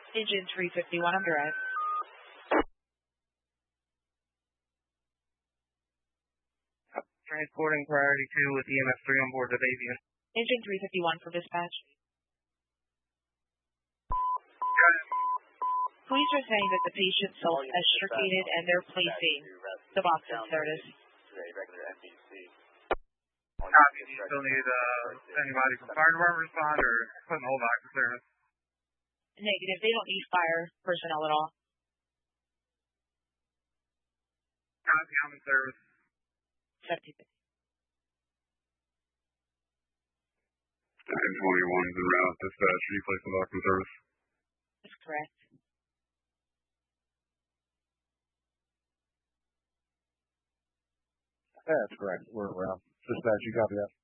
Engine 351 on drive. Transporting priority 2 with EMS 3 on board the Davian. Engine 351 for dispatch. Police are saying that the patient self-extricated and they're placing the box in service. Copy. Do you still need anybody from fire department respond or putting the whole box in service? Negative. They don't need fire personnel at all. Copy. I'm in service. 17. 1021 is en route. Dispatch, can you place the box in service? That's correct. That's correct. We're around. Dispatch, you copy that?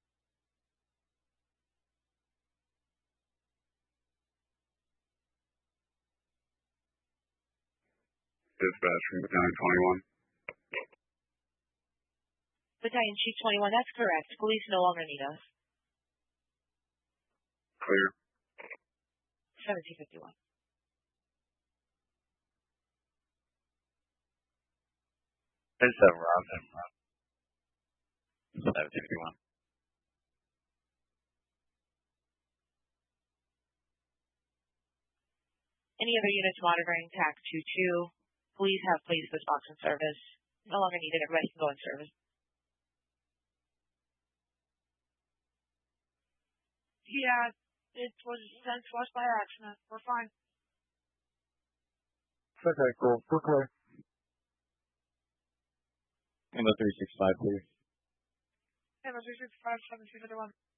Dispatch from Battalion 21. Battalion Chief 21, that's correct. Police no longer need us. Clear. 1751. It's Rob. 1751. Any other units monitoring TAC 22, please have placed this box in service. No longer needed. Everybody can go in service. Yeah, it was sent to us by accident. We're fine. Okay, cool. We're clear. Number 365, please. Number 365, 1751.